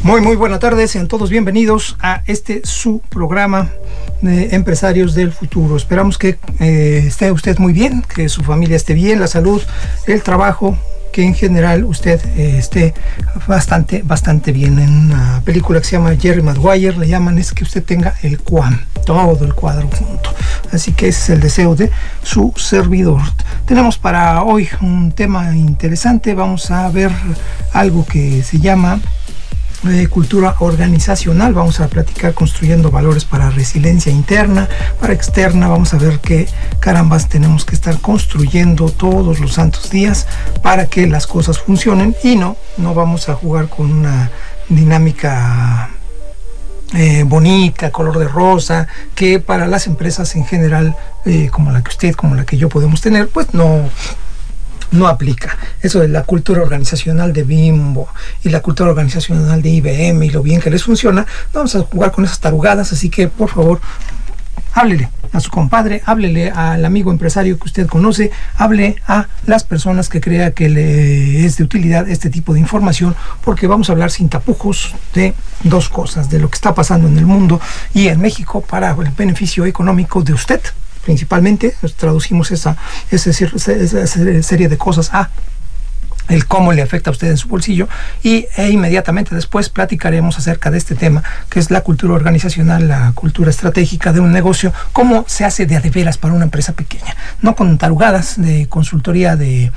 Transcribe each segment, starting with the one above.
Muy buena tarde, sean todos bienvenidos a su programa de Empresarios del Futuro. Esperamos que esté usted muy bien, que su familia esté bien, la salud, el trabajo, que en general usted esté bastante bien. En una película que se llama Jerry Maguire le llaman es que usted tenga el QAM, todo el cuadro junto. Así que ese es el deseo de su servidor. Tenemos para hoy un tema interesante. Vamos a ver algo que se llama cultura organizacional. Vamos a platicar construyendo valores para resiliencia interna, para externa. Vamos a ver qué carambas tenemos que estar construyendo todos los santos días para que las cosas funcionen, y no vamos a jugar con una dinámica bonita, color de rosa, que para las empresas en general, como la que usted, como la que yo podemos tener, pues no aplica. Eso de la cultura organizacional de Bimbo y la cultura organizacional de IBM y lo bien que les funciona, no vamos a jugar con esas tarugadas. Así que por favor, háblele a su compadre, háblele al amigo empresario que usted conoce, hable a las personas que crea que le es de utilidad este tipo de información, porque vamos a hablar sin tapujos de dos cosas: de lo que está pasando en el mundo y en México para el beneficio económico de usted. Principalmente traducimos esa serie de cosas a el cómo le afecta a usted en su bolsillo, e inmediatamente después platicaremos acerca de este tema, que es la cultura organizacional, la cultura estratégica de un negocio, cómo se hace de a de veras para una empresa pequeña, no con tarugadas de consultoría de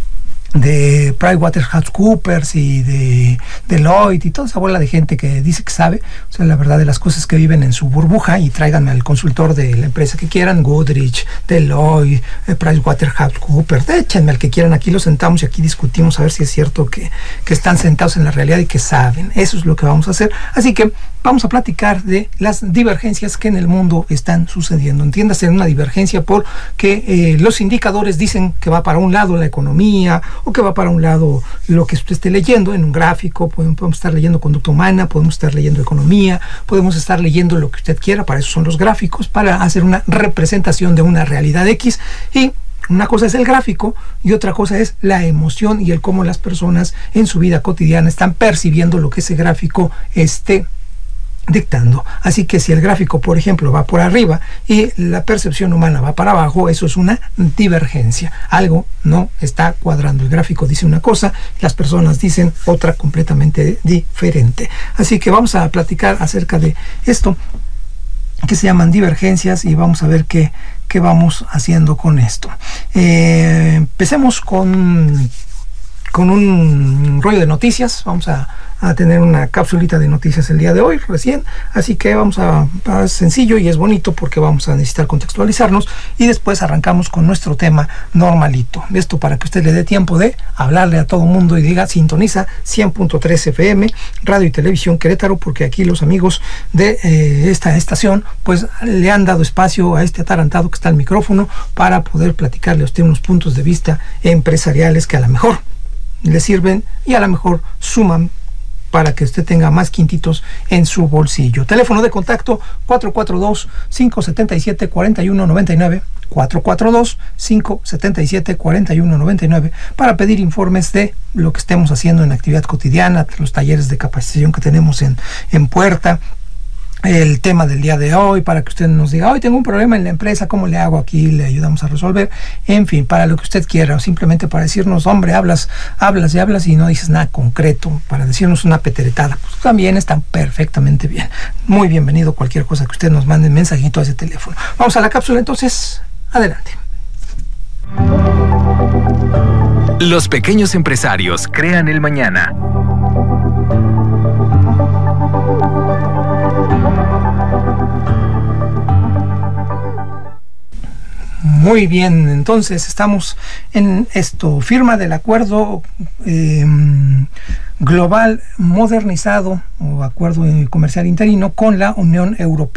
PricewaterhouseCoopers y de Deloitte y toda esa bola de gente que dice que sabe. O sea, la verdad de las cosas, que viven en su burbuja, y tráiganme al consultor de la empresa que quieran, Goodrich, Deloitte, PricewaterhouseCoopers, échenme al que quieran, aquí los sentamos y aquí discutimos a ver si es cierto que están sentados en la realidad y que saben. Eso es lo que vamos a hacer. Así que vamos a platicar de las divergencias que en el mundo están sucediendo. Entiéndase, una divergencia porque los indicadores dicen que va para un lado la economía, o que va para un lado lo que usted esté leyendo en un gráfico. Podemos estar leyendo conducta humana, podemos estar leyendo economía, podemos estar leyendo lo que usted quiera. Para eso son los gráficos, para hacer una representación de una realidad X. Y una cosa es el gráfico y otra cosa es la emoción y el cómo las personas en su vida cotidiana están percibiendo lo que ese gráfico esté dictando. Así que si el gráfico, por ejemplo, va por arriba y la percepción humana va para abajo, eso es una divergencia. Algo no está cuadrando. El gráfico dice una cosa, las personas dicen otra completamente diferente. Así que vamos a platicar acerca de esto que se llaman divergencias, y vamos a ver qué vamos haciendo con esto. Empecemos con un rollo de noticias. Vamos a tener una capsulita de noticias el día de hoy, recién. Así que vamos es sencillo y es bonito porque vamos a necesitar contextualizarnos, y después arrancamos con nuestro tema normalito. Esto para que usted le dé tiempo de hablarle a todo mundo y diga: sintoniza 100.3 FM, Radio y Televisión Querétaro, porque aquí los amigos de esta estación pues le han dado espacio a este atarantado que está al micrófono para poder platicarle a usted unos puntos de vista empresariales que a lo mejor le sirven y a lo mejor suman para que usted tenga más quintitos en su bolsillo. Teléfono de contacto 442-577-4199, 442-577-4199, para pedir informes de lo que estemos haciendo en actividad cotidiana, los talleres de capacitación que tenemos en puerta, el tema del día de hoy, para que usted nos diga: hoy tengo un problema en la empresa, ¿cómo le hago? Aquí le ayudamos a resolver. En fin, para lo que usted quiera, o simplemente para decirnos: hombre, hablas y hablas y no dices nada concreto, para decirnos una peteretada, pues también está perfectamente bien. Muy bienvenido cualquier cosa que usted nos mande, mensajito a ese teléfono. Vamos a la cápsula entonces, adelante. Los pequeños empresarios crean el mañana. Muy bien, entonces estamos en esto: firma del acuerdo global modernizado o acuerdo comercial interino con la Unión Europea.